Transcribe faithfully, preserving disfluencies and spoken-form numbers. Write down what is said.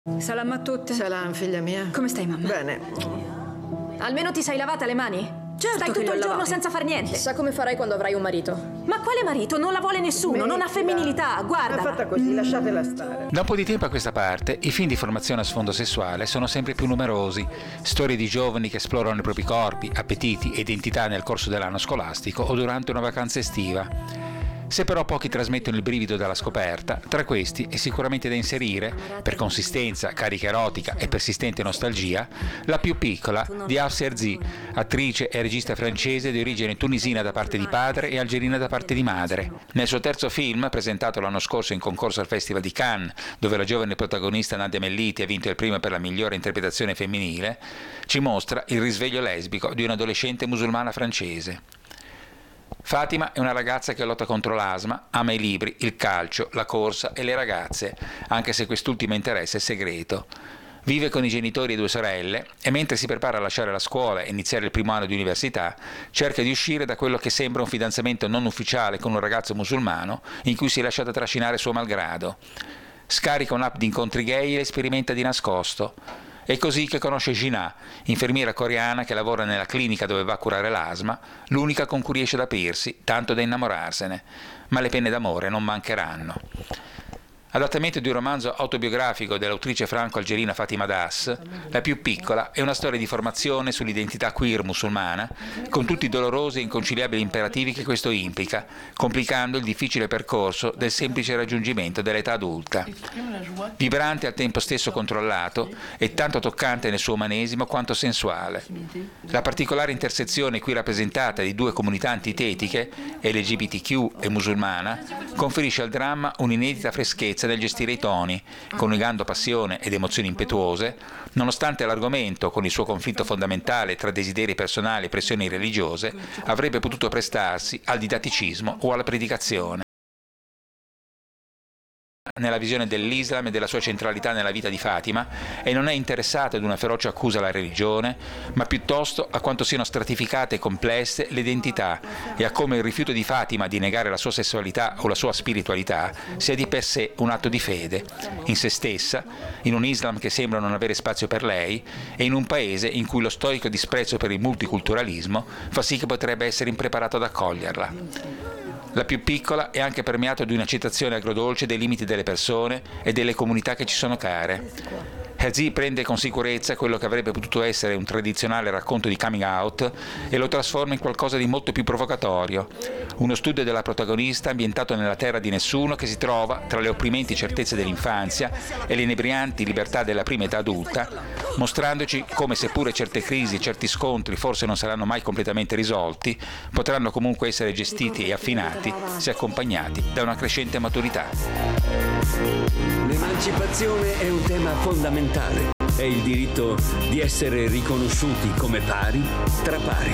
Salam a tutte. Salam, figlia mia. Come stai, mamma? Bene. Almeno ti sei lavata le mani? Certo. Stai che tutto le ho il giorno lavate. senza far niente. Chissà come farai quando avrai un marito. Ma quale marito? Non la vuole nessuno, non ha femminilità, È guarda. fatta così, lasciatela stare. Da un po' di tempo a questa parte, i film di formazione a sfondo sessuale sono sempre più numerosi, storie di giovani che esplorano i propri corpi, appetiti e identità nel corso dell'anno scolastico o durante una vacanza estiva. Se però pochi trasmettono il brivido dalla scoperta, tra questi è sicuramente da inserire, per consistenza, carica erotica e persistente nostalgia, La più piccola di Hafsa Herzi, attrice e regista francese di origine tunisina da parte di padre e algerina da parte di madre. Nel suo terzo film, presentato l'anno scorso in concorso al Festival di Cannes, dove la giovane protagonista Nadia Melliti ha vinto il premio per la migliore interpretazione femminile, ci mostra il risveglio lesbico di un'adolescente musulmana francese. Fatima è una ragazza che lotta contro l'asma, ama i libri, il calcio, la corsa e le ragazze, anche se quest'ultimo interesse è segreto. Vive con i genitori e due sorelle e mentre si prepara a lasciare la scuola e iniziare il primo anno di università, cerca di uscire da quello che sembra un fidanzamento non ufficiale con un ragazzo musulmano in cui si è lasciata trascinare suo malgrado. Scarica un'app di incontri gay e le sperimenta di nascosto. È così che conosce Gina, infermiera coreana che lavora nella clinica dove va a curare l'asma, l'unica con cui riesce ad aprirsi, tanto da innamorarsene. Ma le penne d'amore non mancheranno. Adattamento di un romanzo autobiografico dell'autrice franco-algerina Fatima Das, La più piccola è una storia di formazione sull'identità queer musulmana, con tutti i dolorosi e inconciliabili imperativi che questo implica, complicando il difficile percorso del semplice raggiungimento dell'età adulta. Vibrante e al tempo stesso controllato, è tanto toccante nel suo umanesimo quanto sensuale. La particolare intersezione qui rappresentata di due comunità antitetiche, L G B T Q e musulmana, conferisce al dramma un'inedita freschezza nel gestire i toni, coniugando passione ed emozioni impetuose, nonostante l'argomento, con il suo conflitto fondamentale tra desideri personali e pressioni religiose, avrebbe potuto prestarsi al didatticismo o alla predicazione. Nella visione dell'Islam e della sua centralità nella vita di Fatima, e non è interessato ad una feroce accusa alla religione, ma piuttosto a quanto siano stratificate e complesse le identità e a come il rifiuto di Fatima di negare la sua sessualità o la sua spiritualità sia di per sé un atto di fede, in se stessa, in un Islam che sembra non avere spazio per lei e in un paese in cui lo stoico disprezzo per il multiculturalismo fa sì che potrebbe essere impreparato ad accoglierla. La più piccola è anche permeato di una citazione agrodolce dei limiti delle persone e delle comunità che ci sono care. Herzi prende con sicurezza quello che avrebbe potuto essere un tradizionale racconto di coming out e lo trasforma in qualcosa di molto più provocatorio. Uno studio della protagonista ambientato nella terra di nessuno che si trova tra le opprimenti certezze dell'infanzia e le inebrianti libertà della prima età adulta, mostrandoci come seppure certe crisi e certi scontri forse non saranno mai completamente risolti, potranno comunque essere gestiti e affinati se accompagnati da una crescente maturità. L'emancipazione è un tema fondamentale. È il diritto di essere riconosciuti come pari tra pari.